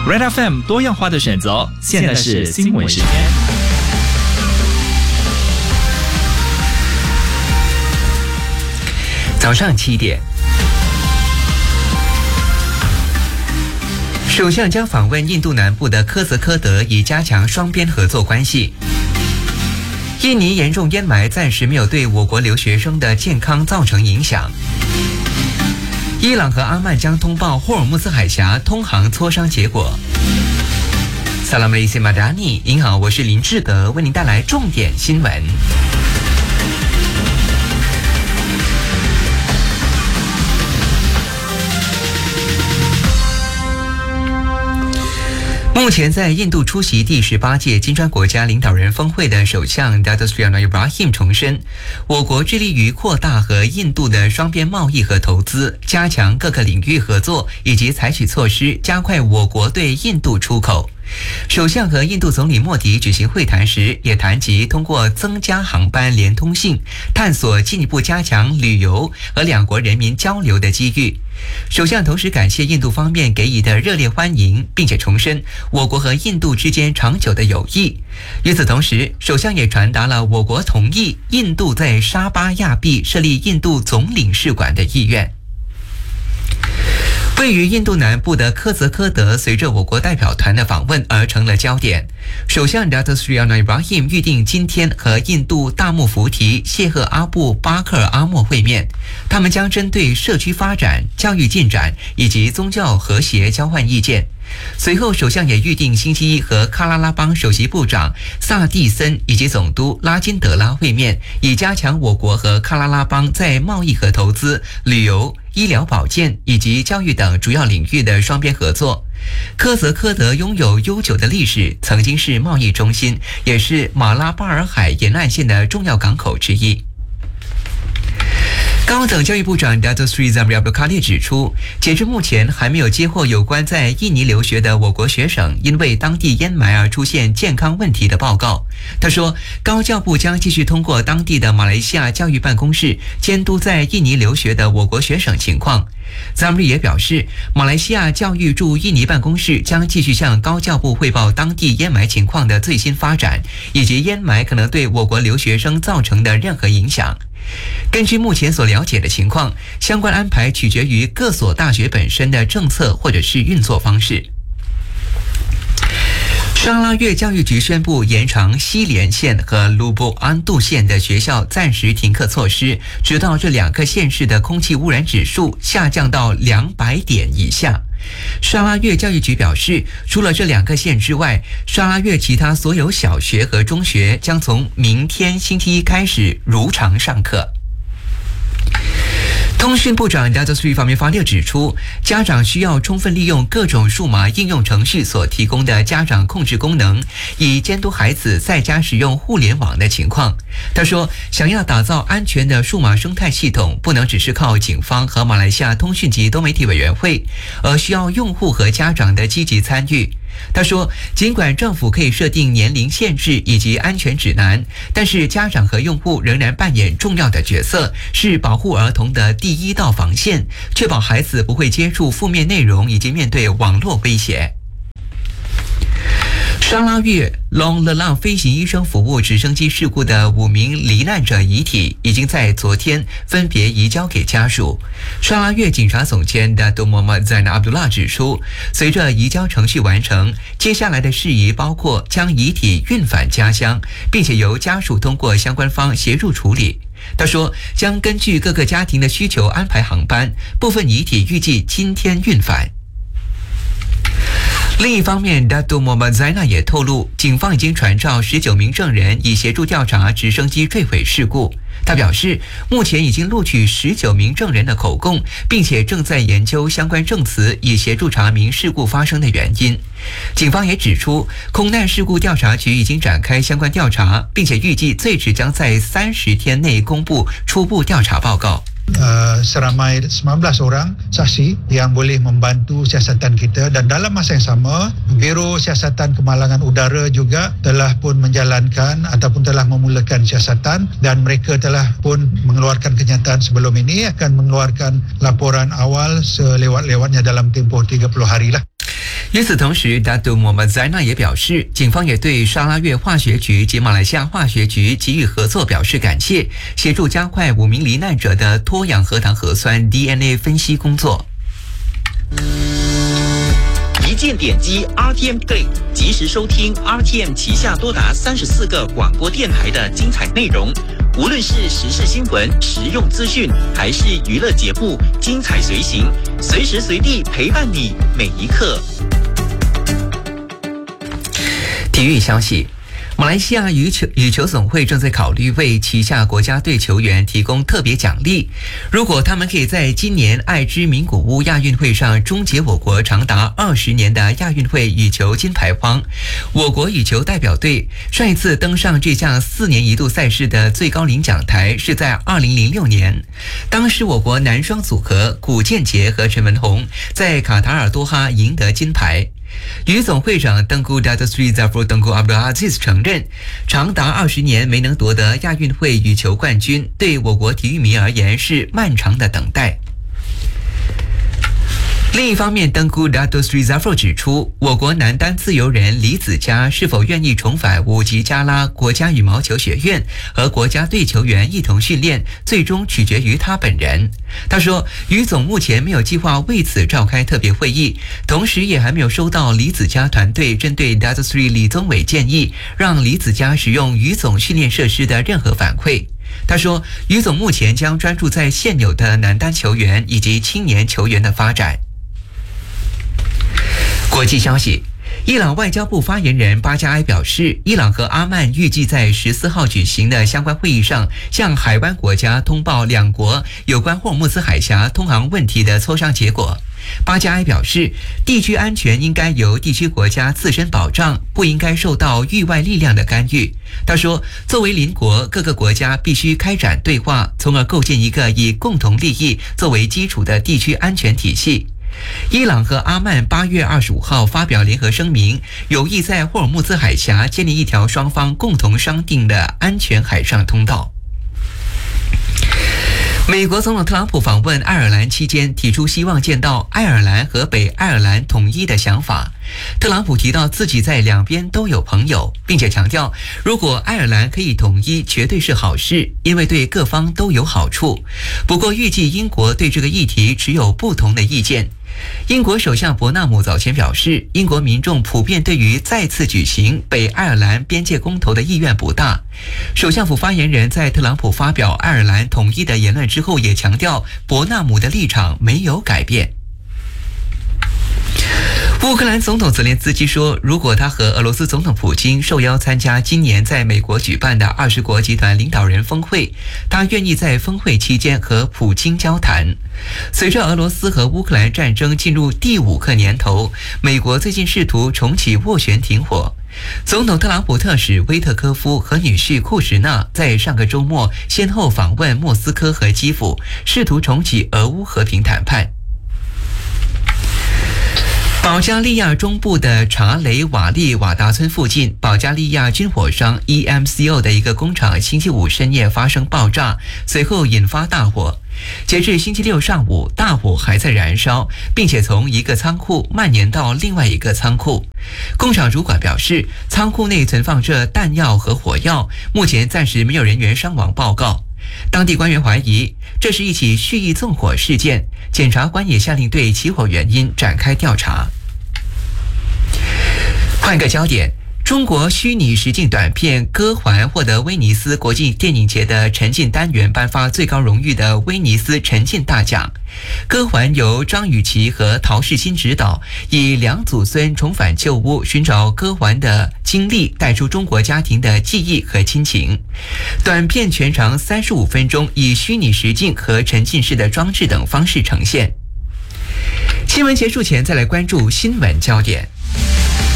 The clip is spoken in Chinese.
Red FM 多样化的选择，现在是新闻时间。 早上7点，首相将访问印度南部的科泽科德，以加强双边合作关系。印尼严重烟霾暂时没有对我国留学生的健康造成影响。伊朗和阿曼将通报霍尔木兹海峡通航磋商结果。萨拉姆雷西马达尼，您好，我是林志德，为您带来重点新闻。目前在印度出席第18届金砖国家领导人峰会的首相 Datuk Seri Anwar Ibrahim 重申，我国致力于扩大和印度的双边贸易和投资，加强各个领域合作，以及采取措施加快我国对印度出口。首相和印度总理莫迪举行会谈时，也谈及通过增加航班连通性，探索进一步加强旅游和两国人民交流的机遇。首相同时感谢印度方面给予的热烈欢迎，并且重申我国和印度之间长久的友谊。与此同时，首相也传达了我国同意印度在沙巴亚庇设立印度总领事馆的意愿。位于印度南部的科泽科德随着我国代表团的访问而成了焦点。首相 Datuk Seri Anwar Ibrahim 预定今天和印度大穆福提谢赫阿布巴克尔阿莫会面，他们将针对社区发展、教育进展以及宗教和谐交换意见。随后，首相也预定星期一和喀拉拉邦首席部长萨蒂森以及总督拉金德拉会面，以加强我国和喀拉拉邦在贸易和投资、旅游、医疗保健以及教育等主要领域的双边合作。科泽科德拥有悠久的历史，曾经是贸易中心，也是马拉巴尔海沿岸线的重要港口之一。高等教育部长 Datuk Seri Zamri Abdul Kadir 指出，截至目前还没有接获有关在印尼留学的我国学生因为当地烟霾而出现健康问题的报告。他说，高教部将继续通过当地的马来西亚教育办公室监督在印尼留学的我国学生情况。Zamri 也表示，马来西亚教育驻印尼办公室将继续向高教部汇报当地烟霾情况的最新发展，以及烟霾可能对我国留学生造成的任何影响。根据目前所了解的情况，相关安排取决于各所大学本身的政策或者是运作方式。沙拉越教育局宣布延长西连县和卢布安杜县的学校暂时停课措施，直到这两个县市的空气污染指数下降到200点以下。沙拉越教育局表示，除了这两个县之外，沙拉越其他所有小学和中学将从明天星期一开始如常上课。通讯部长 Datuk Seri Fahmi Fadil 指出，家长需要充分利用各种数码应用程序所提供的家长控制功能，以监督孩子在家使用互联网的情况。他说，想要打造安全的数码生态系统，不能只是靠警方和马来西亚通讯及多媒体委员会，而需要用户和家长的积极参与。他说，尽管政府可以设定年龄限制以及安全指南，但是家长和用户仍然扮演重要的角色，是保护儿童的第一道防线，确保孩子不会接触负面内容以及面对网络威胁。沙拉越 Long Lelang 飞行医生服务直升机事故的5名罹难者遗体已经在昨天分别移交给家属。沙拉越警察总监 Datuk Muhammad Zainal Abdullah 指出，随着移交程序完成，接下来的事宜包括将遗体运返家乡，并且由家属通过相关方协助处理。他说，将根据各个家庭的需求安排航班，部分遗体预计今天运返。另一方面 Datuk Muhammad Zainal 也透露，警方已经传召19名证人，以协助调查直升机坠毁事故。他表示，目前已经录取19名证人的口供，并且正在研究相关证词，以协助查明事故发生的原因。警方也指出，空难事故调查局已经展开相关调查，并且预计最迟将在30天内公布初步调查报告。 Seramai 19 orang saksi yang boleh membantu siasatan kita, dan dalam masa yang sama Biro Siasatan Kemalangan Udara juga telah pun menjalankan ataupun telah memulakan siasatan, dan mereka telah pun mengeluarkan kenyataan sebelum ini akan mengeluarkan laporan awal selewat-lewatnya dalam tempoh 30 hari lah. 与此同时 Datuk Muhammad Zainal 也表示，警方也对沙拉越化学局及马来西亚化学局给予合作表示感谢，协助加快5名罹难者的脱氧核糖核酸 DNA 分析工作。 一键点击 RTM Play， 及时收听 RTM 旗下多达34个广播电台的精彩内容。无论是时事新闻、实用资讯，还是娱乐节目，精彩随行，随时随地陪伴你每一刻。 体育消息。马来西亚羽球总会正在考虑为旗下国家队球员提供特别奖励，如果他们可以在今年爱知名古屋亚运会上终结我国长达20年的亚运会羽球金牌荒。我国羽球代表队上一次登上这项4年一度赛事的最高领奖台是在2006年，当时我国男双组合古建杰和陈文宏在卡塔尔多哈赢得金牌。羽总会长登古 Datuk Seri Zafrul Tunku Abdul Aziz 承认，长达20年没能夺得亚运会羽球冠军，对我国体育迷而言是漫长的等待。另一方面，登古 Datuk Seri Zafrul 指出，我国男单自由人李子嘉是否愿意重返五级加拉国家羽毛球学院和国家队球员一同训练，最终取决于他本人。他说，羽总目前没有计划为此召开特别会议，同时也还没有收到李子嘉团队针对 Datuk Seri 李宗伟建议让李子嘉使用羽总训练设施的任何反馈。他说，羽总目前将专注在现有的男单球员以及青年球员的发展。国际消息，伊朗外交部发言人巴加埃表示，伊朗和阿曼预计在14号举行的相关会议上，向海湾国家通报两国有关霍尔木兹海峡通航问题的磋商结果。巴加埃表示，地区安全应该由地区国家自身保障，不应该受到域外力量的干预。他说，作为邻国，各个国家必须开展对话，从而构建一个以共同利益作为基础的地区安全体系。伊朗和阿曼8月25号发表联合声明，有意在霍尔木兹海峡建立一条双方共同商定的安全海上通道。美国总统特朗普访问爱尔兰期间，提出希望见到爱尔兰和北爱尔兰统一的想法。特朗普提到自己在两边都有朋友，并且强调，如果爱尔兰可以统一，绝对是好事，因为对各方都有好处。不过，预计英国对这个议题持有不同的意见。英国首相伯纳姆早前表示，英国民众普遍对于再次举行北爱尔兰边界公投的意愿不大。首相府发言人在特朗普发表爱尔兰统一的言论之后，也强调伯纳姆的立场没有改变。乌克兰总统泽连斯基说，如果他和俄罗斯总统普京受邀参加今年在美国举办的20国集团领导人峰会，他愿意在峰会期间和普京交谈。随着俄罗斯和乌克兰战争进入第5个年头，美国最近试图重启斡旋停火。总统特朗普特使威特科夫和女婿库什纳在上个周末先后访问莫斯科和基辅，试图重启俄乌和平谈判。保加利亚中部的查雷瓦利瓦达村附近，保加利亚军火商 EMCO 的一个工厂星期五深夜发生爆炸，随后引发大火。截至星期六上午，大火还在燃烧，并且从一个仓库蔓延到另外一个仓库。工厂主管表示，仓库内存放着弹药和火药，目前暂时没有人员伤亡报告。当地官员怀疑这是一起蓄意纵火事件，检察官也下令对起火原因展开调查。换个焦点，中国虚拟实境短片《歌环》获得威尼斯国际电影节的沉浸单元颁发最高荣誉的威尼斯沉浸大奖。《歌环》由张雨绮和陶世新执导，以两祖孙重返旧屋寻找歌环的经历，带出中国家庭的记忆和亲情。短片全长35分钟，以虚拟实境和沉浸式的装置等方式呈现。新闻结束前，再来关注新闻焦点。